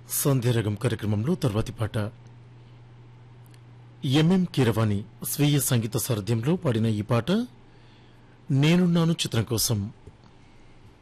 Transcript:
సంధ్యారగం కార్యక్రమంలో తర్వాతి పాట ఎంఎం కీరవాణి స్వీయ సంగీత సారథ్యంలో పాడిన ఈ పాట నేనున్నాను చిత్రం కోసం.